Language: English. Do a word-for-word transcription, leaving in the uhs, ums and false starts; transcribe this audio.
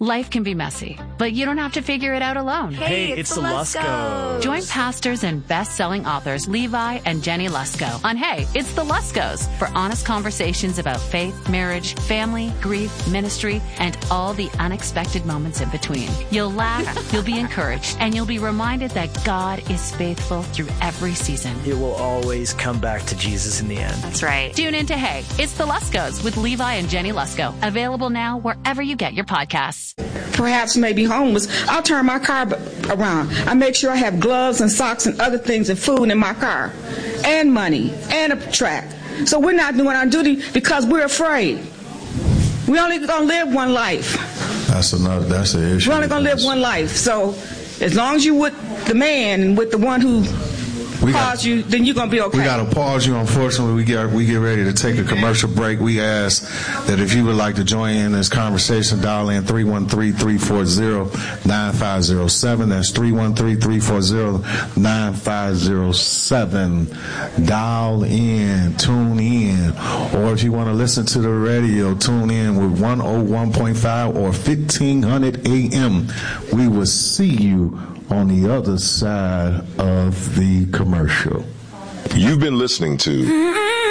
Life can be messy, but you don't have to figure it out alone. Hey, it's, it's the Luskos. Join pastors and best-selling authors Levi and Jenny Lusko on Hey, It's the Luskos for honest conversations about faith, marriage, family, grief, ministry, and all the unexpected moments in between. You'll laugh, you'll be encouraged, and you'll be reminded that God is faithful through every season. It will always come back to Jesus in the end. That's right. Tune in to Hey, It's the Luskos with Levi and Jenny Lusko. Available now wherever you get your podcasts. Perhaps maybe homeless, I'll turn my car around. I make sure I have gloves and socks and other things and food in my car, and money, and a track. So we're not doing our duty because we're afraid. We only gonna live one life. That's another. That's the issue. We're only gonna live one life. So as long as you with the man and with the one who we pause got, you, then you're gonna be okay. We gotta pause you. Unfortunately, we get we get ready to take a commercial break. We ask that if you would like to join in this conversation, dial in three one three, three four zero, nine five zero seven. That's three one three, three four zero, nine five zero seven. Dial in, tune in, or if you want to listen to the radio, tune in with one oh one point five or fifteen hundred A M. We will see you on the other side of the commercial. You've been listening to